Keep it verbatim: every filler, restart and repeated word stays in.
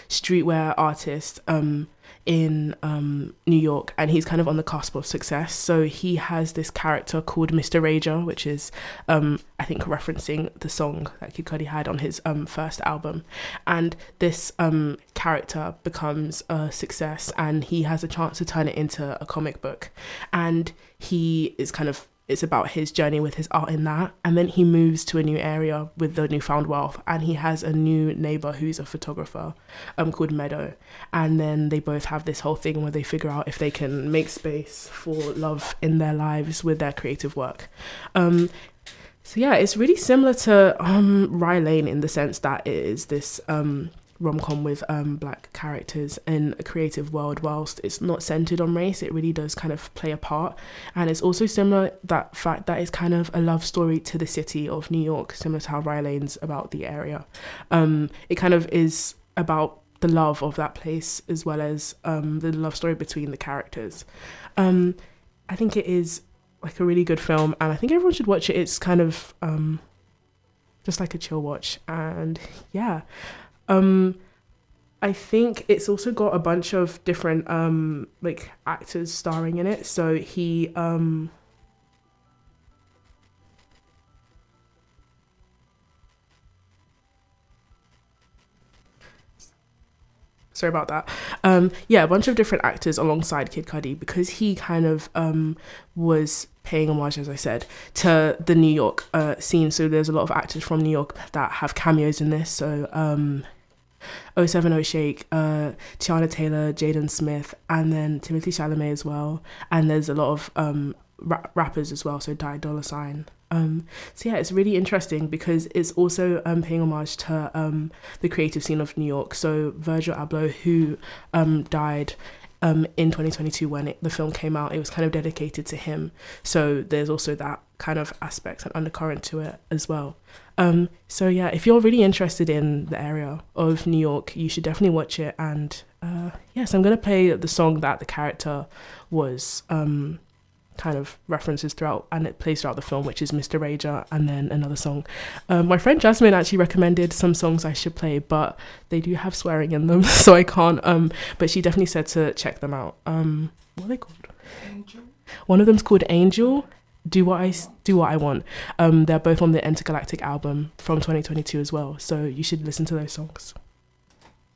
streetwear artist um, in um, New York, and he's kind of on the cusp of success. So he has this character called Mister Rager, which is, um, I think, referencing the song that Kid Cudi had on his um, first album. And this um, character becomes a success, and he has a chance to turn it into a comic book. And he is kind of it's about his journey with his art in that. And then he moves to a new area with the newfound wealth, and he has a new neighbor who's a photographer um, called Meadow. And then they both have this whole thing where they figure out if they can make space for love in their lives with their creative work. Um, so yeah, it's really similar to um, Rye Lane in the sense that it is this um, rom-com with um black characters in a creative world. Whilst it's not centered on race, it really does kind of play a part. And it's also similar, that fact that it's kind of a love story to the city of New York, similar to how Rye Lane's about the area. Um it kind of is about the love of that place, as well as um the love story between the characters. um I think it is like a really good film, and I think everyone should watch it. It's kind of um just like a chill watch. And yeah, Um, I think it's also got a bunch of different um like actors starring in it. So he um sorry about that. Um yeah, a bunch of different actors alongside Kid Cudi, because he kind of um was paying homage, as I said, to the New York uh scene. So there's a lot of actors from New York that have cameos in this. So um oh seven oh Shake, uh, Tiana Taylor, Jaden Smith, and then Timothy Chalamet as well. And there's a lot of um, ra- rappers as well, so Ty Dolla Sign. Um, so yeah, it's really interesting because it's also um, paying homage to um, the creative scene of New York. So Virgil Abloh, who um, died um, in twenty twenty-two when it, the film came out, it was kind of dedicated to him. So there's also that kind of aspect and undercurrent to it as well. Um, so yeah, if you're really interested in the area of New York, you should definitely watch it. And uh, yes, I'm going to play the song that the character was um, kind of references throughout, and it plays throughout the film, which is Mister Rager, and then another song. Um, my friend Jasmine actually recommended some songs I should play, but they do have swearing in them, so I can't. Um, but she definitely said to check them out. Um, what are they called? Angel. One of them's called Angel. Do What I Do What I Want. Um, they're both on the Intergalactic album from twenty twenty-two as well, so you should listen to those songs.